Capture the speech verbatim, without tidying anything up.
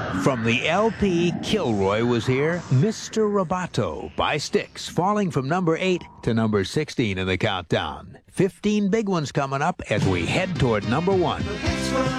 From the L P, Kilroy Was Here, Mister Roboto by Styx, falling from number eight to number sixteen in the countdown. fifteen big ones coming up as we head toward number one.